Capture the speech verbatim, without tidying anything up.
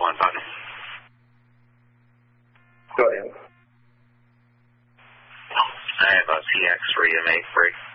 one button. Go ahead. I have a C X three to make free.